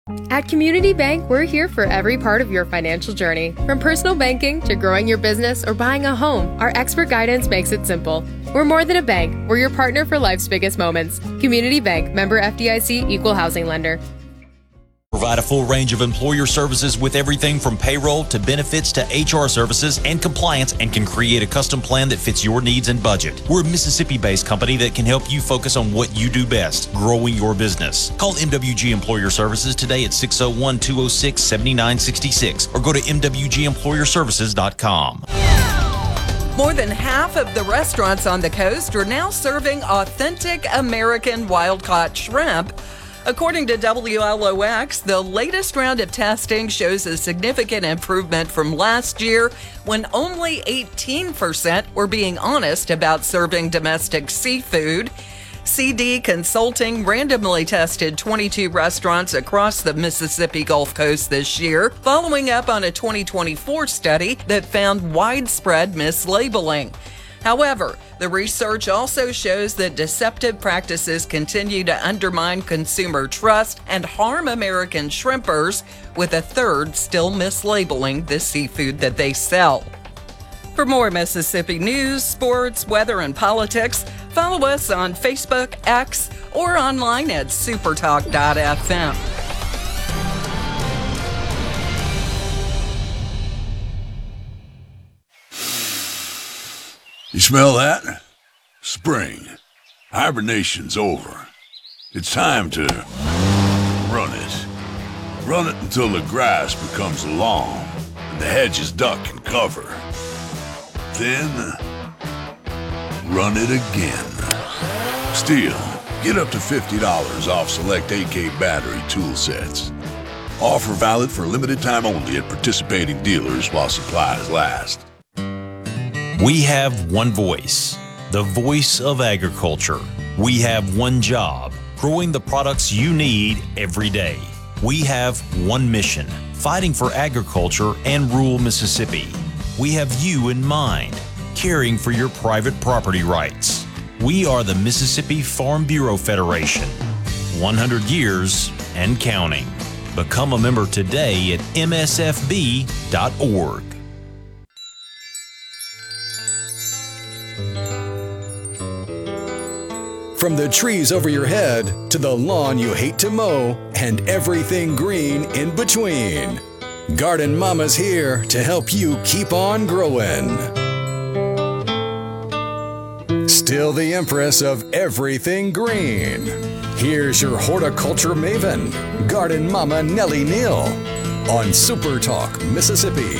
At Community Bank, we're here for every part of your financial journey. From personal banking to growing your business or buying a home, our expert guidance makes it simple. We're more than a bank. We're your partner for life's biggest moments. Community Bank, member FDIC, equal housing lender. Provide a full range of employer services with everything from payroll to benefits to HR services and compliance, and can create a custom plan that fits your needs and budget. We're a Mississippi-based company that can help you focus on what you do best, growing your business. Call MWG Employer Services today at 601-206-7966 or go to mwgemployerservices.com. More than half of the restaurants on the coast are now serving authentic American wild-caught shrimp. According to WLOX, the latest round of testing shows a significant improvement from last year when only 18% were being honest about serving domestic seafood. CD Consulting randomly tested 22 restaurants across the Mississippi Gulf Coast this year, following up on a 2024 study that found widespread mislabeling. However, the research also shows that deceptive practices continue to undermine consumer trust and harm American shrimpers, with a third still mislabeling the seafood that they sell. For more Mississippi news, sports, weather, and politics, follow us on Facebook, X, or online at supertalk.fm. You smell that? Spring. Hibernation's over. It's time to run it. Run it until the grass becomes long and the hedges duck and cover. Then, run it again. Stihl, get up to $50 off select AK battery tool sets. Offer valid for limited time only at participating dealers while supplies last. We have one voice, the voice of agriculture. We have one job, growing the products you need every day. We have one mission, fighting for agriculture and rural Mississippi. We have you in mind, caring for your private property rights. We are the Mississippi Farm Bureau Federation, 100 years and counting. Become a member today at msfb.org. From the trees over your head to the lawn you hate to mow and everything green in between, Garden Mama's here to help you keep on growing. Still the empress of everything green. Here's your horticulture maven, Garden Mama Nellie Neal, on Super Talk, Mississippi.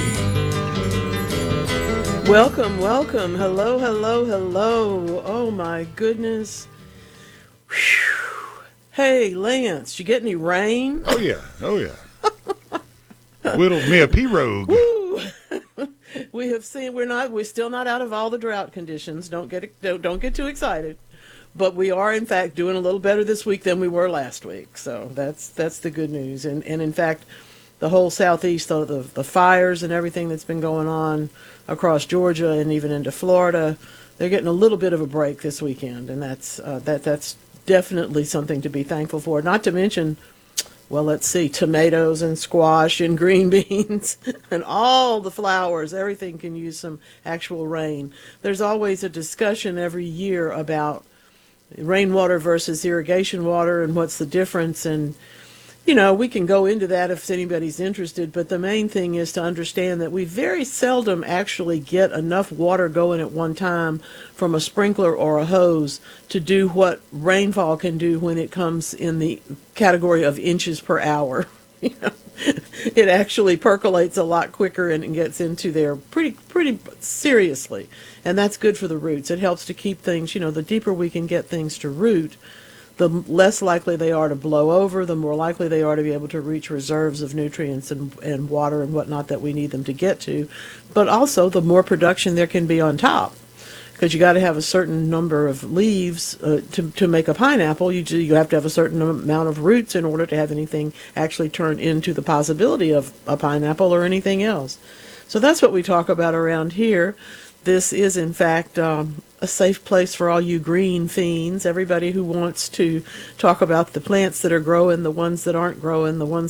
Welcome, welcome. Hello, hello, hello. Oh my goodness. Whew. Hey, Lance, you get any rain? Oh yeah. Whittled me a pirogue. Woo. We have seen we're still not out of all the drought conditions. Don't get too excited. But we are in fact doing a little better this week than we were last week. So that's the good news. And in fact, the whole southeast, the fires and everything that's been going on across Georgia and even into Florida, they're getting a little bit of a break this weekend, and that's definitely something to be thankful for. Not to mention, well, let's see, tomatoes and squash and green beans and all the flowers. Everything can use some actual rain. There's always a discussion every year about rainwater versus irrigation water and what's the difference. And, you know, we can go into that if anybody's interested, but the main thing is to understand that we very seldom actually get enough water going at one time from a sprinkler or a hose to do what rainfall can do when it comes in the category of inches per hour. You know, it actually percolates a lot quicker and it gets into there pretty seriously. And that's good for the roots. It helps to keep things, you know, the deeper we can get things to root, the less likely they are to blow over, the more likely they are to be able to reach reserves of nutrients and water and whatnot that we need them to get to. But also, the more production there can be on top. Because you got to have a certain number of leaves to make a pineapple. You have to have a certain amount of roots in order to have anything actually turn into the possibility of a pineapple or anything else. So that's what we talk about around here. This is, in fact, a safe place for all you green fiends, everybody who wants to talk about the plants that are growing, the ones that aren't growing, the ones